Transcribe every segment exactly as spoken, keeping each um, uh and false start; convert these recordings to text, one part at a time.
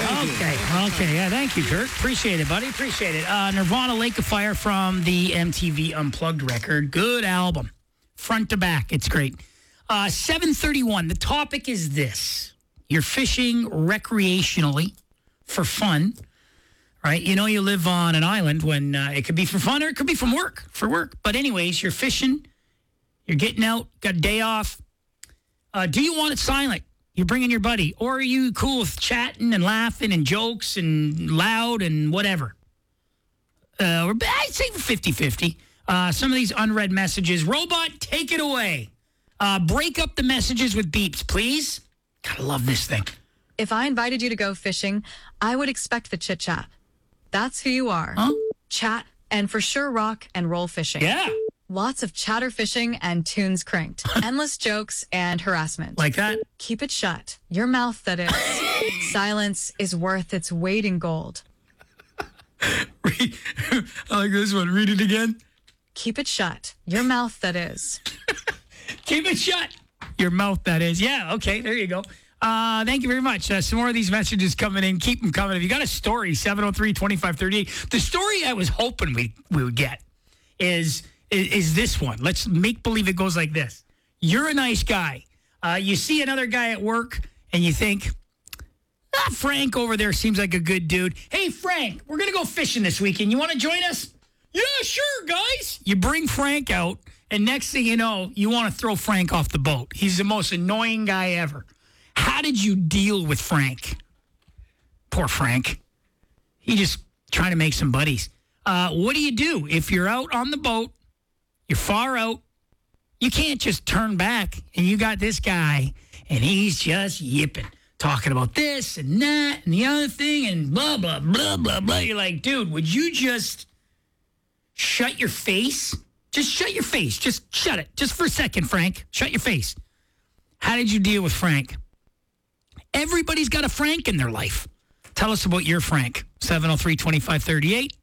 Okay, okay. Yeah, thank you, Kurt. Appreciate it, buddy. Appreciate it. Uh, Nirvana, Lake of Fire from the M T V Unplugged record. Good album. Front to back. It's great. Uh, seven thirty-one. The topic is this. You're fishing recreationally for fun, right? You know you live on an island when uh, it could be for fun or it could be from work, for work. But anyways, you're fishing. You're getting out, got a day off. Uh, do you want it silent? You're bringing your buddy. Or are you cool with chatting and laughing and jokes and loud and whatever? Uh, or I'd say fifty-fifty. Uh, some of these unread messages. Robot, take it away. Uh, break up the messages with beeps, please. Gotta love this thing. If I invited you to go fishing, I would expect the chit-chat. That's who you are. Huh? Chat and for sure rock and roll fishing. Yeah. Lots of chatter fishing and tunes cranked. Endless jokes and harassment. Like that? Keep it shut. Your mouth, that is. Silence is worth its weight in gold. Read, I like this one. Read it again. Keep it shut. Your mouth, that is. Keep it shut. Your mouth, that is. Yeah, okay, there you go. Uh, thank you very much. Uh, some more of these messages coming in. Keep them coming. If you got a story, seven oh three, two five three eight. The story I was hoping we, we would get is, is, is this one. Let's make believe it goes like this. You're a nice guy. Uh, you see another guy at work, and you think, ah, Frank over there seems like a good dude. Hey, Frank, we're going to go fishing this weekend. You want to join us? Yeah, sure, guys. You bring Frank out, and next thing you know, you want to throw Frank off the boat. He's the most annoying guy ever. How did you deal with Frank? Poor Frank. He just trying to make some buddies. Uh, what do you do if you're out on the boat, you're far out, you can't just turn back, and you got this guy, and he's just yipping, talking about this and that and the other thing and blah, blah, blah, blah, blah. You're like, dude, would you just shut your face? Just shut your face. Just shut it. Just for a second, Frank. Shut your face. How did you deal with Frank? Everybody's got a Frank in their life. Tell us about your Frank. seven oh three, two five three eight.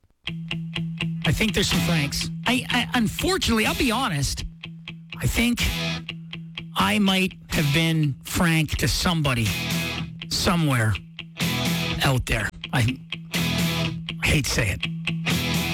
I think there's some Franks. I, I unfortunately, I'll be honest, I think I might have been Frank to somebody somewhere out there. I, I hate to say it.